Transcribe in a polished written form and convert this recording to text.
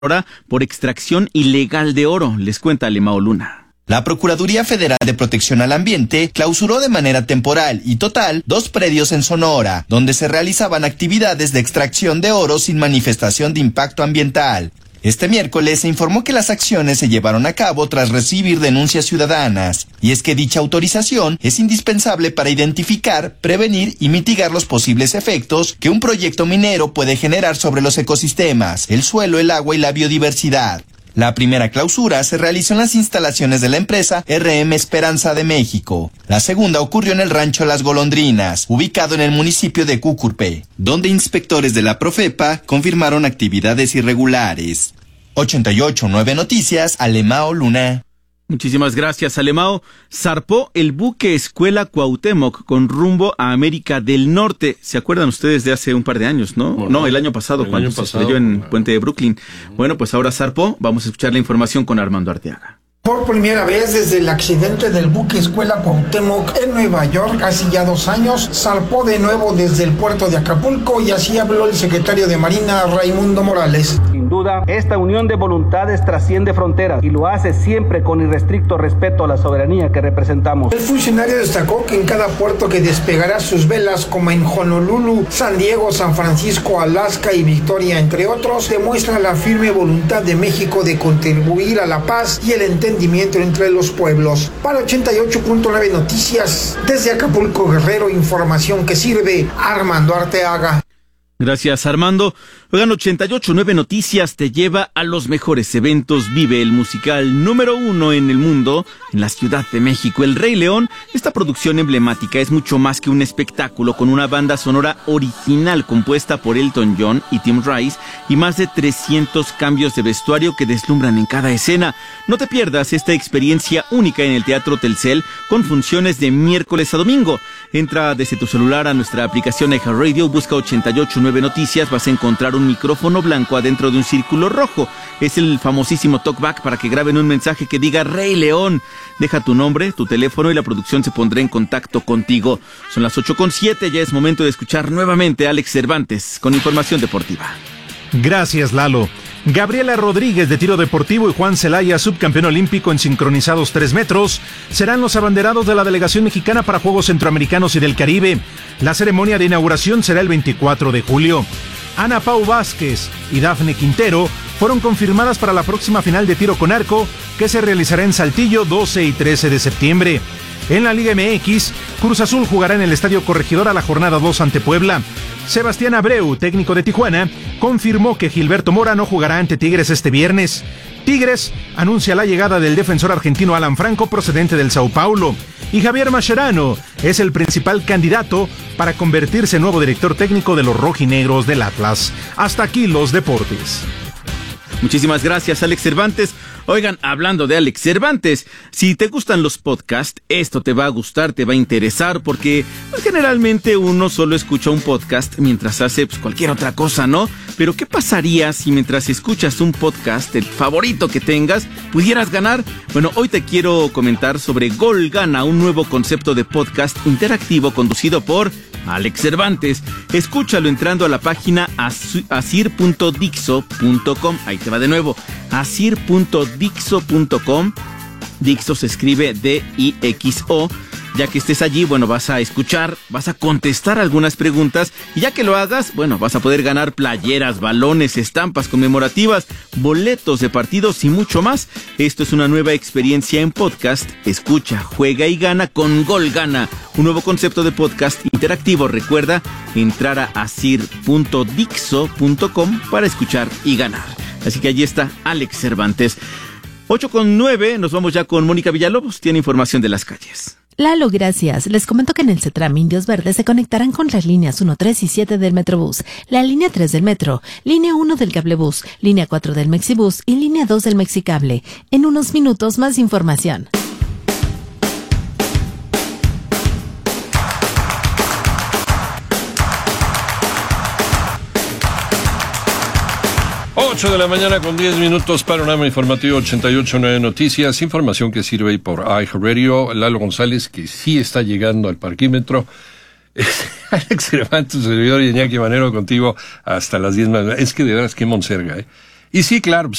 Sonora por extracción ilegal de oro. Les cuenta Alemao Luna. La Procuraduría Federal de Protección al Ambiente clausuró de manera temporal y total 2 predios en Sonora, donde se realizaban actividades de extracción de oro sin manifestación de impacto ambiental. Este miércoles se informó que las acciones se llevaron a cabo tras recibir denuncias ciudadanas, y es que dicha autorización es indispensable para identificar, prevenir y mitigar los posibles efectos que un proyecto minero puede generar sobre los ecosistemas, el suelo, el agua y la biodiversidad. La primera clausura se realizó en las instalaciones de la empresa RM Esperanza de México. La segunda ocurrió en el rancho Las Golondrinas, ubicado en el municipio de Cucurpe, donde inspectores de la Profepa confirmaron actividades irregulares. 88.9 Noticias, Alemao Luna. Muchísimas gracias, Alemao. Zarpó el buque Escuela Cuauhtémoc con rumbo a América del Norte. ¿Se acuerdan ustedes de hace un par de años, no? Bueno, no, el año pasado, cuando se estrelló en Puente de Brooklyn. Bueno, pues ahora zarpó. Vamos a escuchar la información con Armando Arteaga. Por primera vez desde el accidente del buque Escuela Cuauhtémoc en Nueva York hace ya 2 años, zarpó de nuevo desde el puerto de Acapulco, y así habló el secretario de Marina, Raimundo Morales. Sin duda, esta unión de voluntades trasciende fronteras y lo hace siempre con irrestricto respeto a la soberanía que representamos. El funcionario destacó que en cada puerto que despegará sus velas, como en Honolulu, San Diego, San Francisco, Alaska y Victoria, entre otros, demuestra la firme voluntad de México de contribuir a la paz y el entendimiento entre los pueblos. Para 88.9 Noticias, desde Acapulco, Guerrero, información que sirve. Armando Arteaga. Gracias, Armando. Oigan, 88.9 Noticias te lleva a los mejores eventos. Vive el musical número 1 en el mundo, en la Ciudad de México, El Rey León. Esta producción emblemática es mucho más que un espectáculo, con una banda sonora original compuesta por Elton John y Tim Rice y más de 300 cambios de vestuario que deslumbran en cada escena. No te pierdas esta experiencia única en el Teatro Telcel, con funciones de miércoles a domingo. Entra desde tu celular a nuestra aplicación iHeartRadio, busca 88.9 Noticias, vas a encontrar un micrófono blanco adentro de un círculo rojo. Es el famosísimo talkback para que graben un mensaje que diga Rey León. Deja tu nombre, tu teléfono y la producción se pondrá en contacto contigo. Son las 8:07, ya es momento de escuchar nuevamente a Alex Cervantes con información deportiva. Gracias, Lalo. Gabriela Rodríguez de tiro deportivo y Juan Celaya, subcampeón olímpico en sincronizados 3 metros, serán los abanderados de la delegación mexicana para Juegos Centroamericanos y del Caribe. La ceremonia de inauguración será el 24 de julio. Ana Pau Vázquez y Dafne Quintero fueron confirmadas para la próxima final de tiro con arco, que se realizará en Saltillo 12 y 13 de septiembre. En la Liga MX, Cruz Azul jugará en el Estadio Corregidora la jornada 2 ante Puebla. Sebastián Abreu, técnico de Tijuana, confirmó que Gilberto Mora no jugará ante Tigres este viernes. Tigres anuncia la llegada del defensor argentino Alan Franco, procedente del Sao Paulo. Y Javier Mascherano es el principal candidato para convertirse en nuevo director técnico de los rojinegros del Atlas. Hasta aquí los deportes. Muchísimas gracias, Alex Cervantes. Oigan, hablando de Alex Cervantes, si te gustan los podcasts, esto te va a gustar, te va a interesar, porque generalmente uno solo escucha un podcast mientras hace cualquier otra cosa, ¿no? Pero ¿qué pasaría si mientras escuchas un podcast, el favorito que tengas, pudieras ganar? Bueno, hoy te quiero comentar sobre Gol Gana, un nuevo concepto de podcast interactivo conducido por Alex Cervantes. Escúchalo entrando a la página asir.dixo.com. Ahí te va de nuevo, asir.dixo.com. Dixo se escribe D-I-X-O. Ya que estés allí, bueno, vas a escuchar, vas a contestar algunas preguntas, y ya que lo hagas, bueno, vas a poder ganar playeras, balones, estampas conmemorativas, boletos de partidos y mucho más. Esto es una nueva experiencia en podcast. Escucha, juega y gana con Gol Gana, un nuevo concepto de podcast interactivo. Recuerda entrar a asir.dixo.com para escuchar y ganar. Así que allí está Alex Cervantes. 8:09, nos vamos ya con Mónica Villalobos, tiene información de las calles. Lalo, gracias. Les comento que en el CETRAM Indios Verdes se conectarán con las líneas 1, 3 y 7 del Metrobús, la línea 3 del Metro, línea 1 del Cablebús, línea 4 del Mexibús y línea 2 del Mexicable. En unos minutos más información. Ocho de la mañana con 10 minutos, panorama informativo 88.9 Noticias, información que sirve por iHeartRadio. Lalo González, que sí está llegando al parquímetro. Alex Cervantes, servidor, y Iñaki Manero contigo hasta las 10 más. Es que de veras, qué monserga, ¿eh? Y sí, claro,